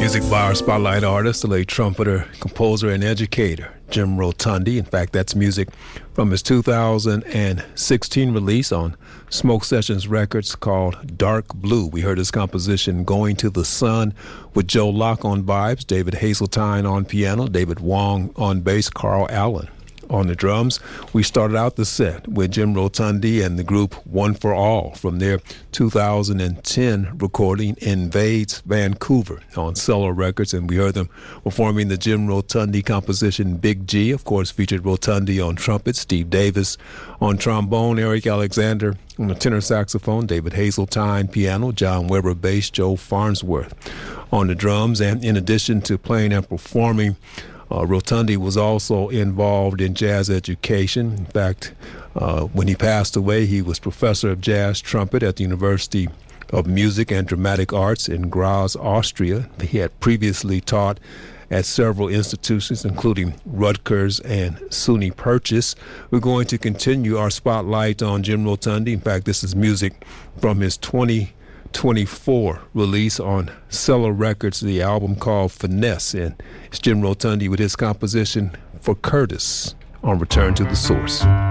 Music by our spotlight artist, the late trumpeter, composer, and educator, Jim Rotundi. In fact, that's music from his 2016 release on Smoke Sessions Records called Dark Blue. We heard his composition Going to the Sun with Joe Locke on vibes, David Hazeltine on piano, David Wong on bass, Carl Allen on the drums. We started out the set with Jim Rotundi and the group One for All from their 2010 recording Invades Vancouver on Cello Records, and we heard them performing the Jim Rotundi composition Big G. Of course, featured Rotundi on trumpet, Steve Davis on trombone, Eric Alexander on the tenor saxophone, David Hazeltine piano, John Weber bass, Joe Farnsworth on the drums. And in addition to playing and performing, Rotundi was also involved in jazz education. In fact, when he passed away, he was professor of jazz trumpet at the University of Music and Dramatic Arts in Graz, Austria. He had previously taught at several institutions, including Rutgers and SUNY Purchase. We're going to continue our spotlight on Jim Rotundi. In fact, this is music from his 2024 release on Cello Records, the album called Finesse, and it's Jim Rotundi with his composition For Curtis on Return to the Source.